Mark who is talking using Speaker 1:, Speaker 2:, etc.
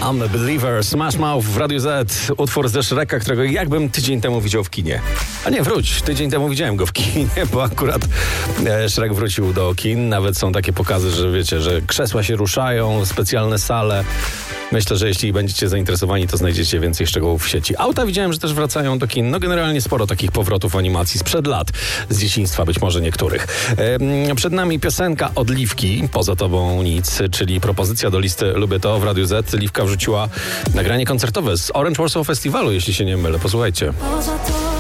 Speaker 1: I'm a Believer, Smash Mouth w Radiu Z, utwór ze Shreka, którego jakbym tydzień temu widział w kinie. A nie, tydzień temu widziałem go w kinie, bo akurat Shrek wrócił do kin. Nawet są takie pokazy, że wiecie, że krzesła się ruszają, specjalne sale. Myślę, że jeśli będziecie zainteresowani, to znajdziecie więcej szczegółów w sieci. Auta widziałem, że też wracają do kin. No generalnie sporo takich powrotów animacji sprzed lat, z dzieciństwa być może niektórych. Przed nami piosenka od Liwki, Poza tobą nic, czyli propozycja do listy Lubię to w Radiu Z. Liwka wrzuciła nagranie koncertowe z Orange Warsaw Festiwalu, jeśli się nie mylę. Posłuchajcie.
Speaker 2: Poza tobą